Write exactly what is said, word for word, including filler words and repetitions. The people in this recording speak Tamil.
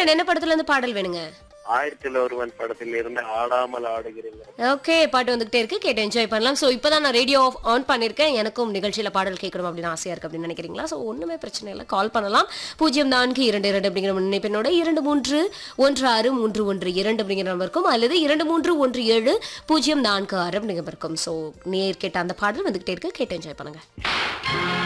சொல்லுங்க என்ன படத்துல இருந்து பாடல் வேணுங்க? ஆயிரத்தில் ஒருவன் படத்தில் இருந்து ஆடாமல் ஆடுகிறீங்க. ஓகே, பாட்டு வந்துகிட்டே இருக்கு, கேட்டு என்ஜாய் பண்ணலாம். ஸோ இப்பதான் நான் ரேடியோ ஆஃப் ஆன் பண்ணிருக்கேன். எனக்கும் நிகழ்ச்சியில பாடல் கேட்கணும் அப்படின்னு ஆசையா இருக்கு அப்படின்னு நினைக்கிறீங்களா? ஸோ ஒண்ணுமே பிரச்சனை இல்லை, கால் பண்ணலாம். பூஜ்ஜியம் நான்கு இரண்டு இரண்டு அப்படிங்கிற முன்னிப்பெண்ணோட இரண்டு மூன்று ஒன்று ஆறு மூன்று ஒன்று இரண்டு அப்படிங்கிற நம்பருக்கும் அல்லது இரண்டு மூன்று ஒன்று ஏழு பூஜ்ஜியம் நான்கு ஆறு அப்படிங்கிற நம்பருக்கும். ஸோ நேர் கேட்ட அந்த பாடல் வந்துகிட்டே இருக்கு, கேட்டு என்ஜாய் பண்ணுங்க.